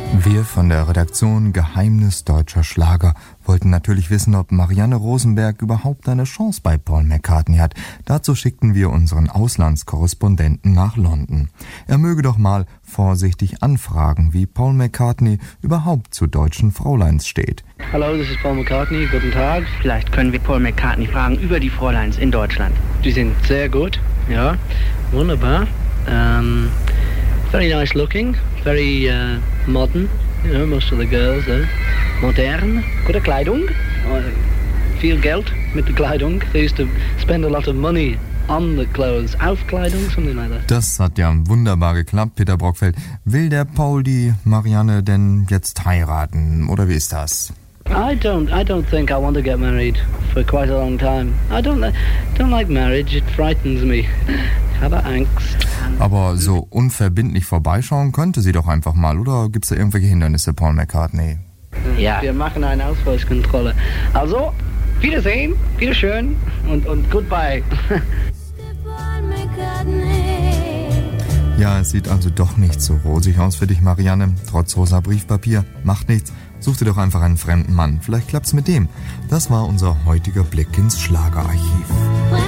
Wir von der Redaktion Geheimnis deutscher Schlager wollten natürlich wissen, ob Marianne Rosenberg überhaupt eine Chance bei Paul McCartney hat. Dazu schickten wir unseren Auslandskorrespondenten nach London. Er möge doch mal vorsichtig anfragen, wie Paul McCartney überhaupt zu deutschen Fräuleins steht. Hallo, das ist Paul McCartney. Guten Tag. Vielleicht können wir Paul McCartney fragen über die Fräuleins in Deutschland. Die sind sehr gut. Ja, wunderbar. Very nice looking, very modern, you know, most of the girls there. Modern, gute Kleidung, viel Geld mit der Kleidung. They used to spend a lot of money on the clothes, auf Kleidung, something like that. Das hat ja wunderbar geklappt, Peter Brockfeld. Will der Paul die Marianne denn jetzt heiraten, oder wie ist das? I don't think I want to get married for quite a long time. I don't like marriage, it frightens me. Ich habe Angst. Aber so unverbindlich vorbeischauen könnte sie doch einfach mal, oder gibt's da irgendwelche Hindernisse, Paul McCartney? Ja. Wir machen eine Ausweiskontrolle. Also, Wiedersehen, Wiederschön und goodbye. Ja, es sieht also doch nicht so rosig aus für dich, Marianne. Trotz rosa Briefpapier. Macht nichts. Such dir doch einfach einen fremden Mann. Vielleicht klappt's mit dem. Das war unser heutiger Blick ins Schlagerarchiv.